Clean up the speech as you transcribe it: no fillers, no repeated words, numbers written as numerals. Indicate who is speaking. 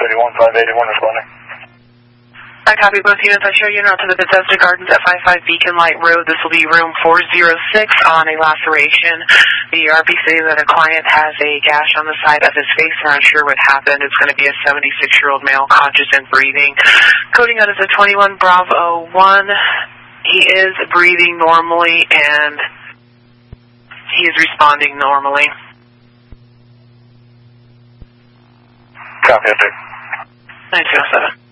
Speaker 1: 531 responding.
Speaker 2: I copy both units. I show unit out to the Bethesda Gardens at 55 Beacon Light Road. This will be room 406 on a laceration. The RP stating that a client has a gash on the side of his face. We're not sure what happened. It's going to be a 76-year-old male, conscious and breathing. Coding out is a 21 Bravo 1. He is breathing normally and he is responding normally.
Speaker 1: Copy,
Speaker 2: 9207.